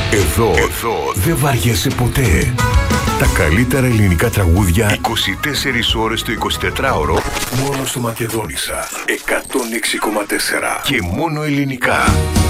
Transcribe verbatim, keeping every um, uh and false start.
Εδώ, εδώ δεν βαριέσαι ποτέ. Τα καλύτερα ελληνικά τραγούδια είκοσι τέσσερις ώρες το εικοσιτετράωρο μόνο στο Μακεδόνισσα εκατόν έξι κόμμα τέσσερα και μόνο ελληνικά.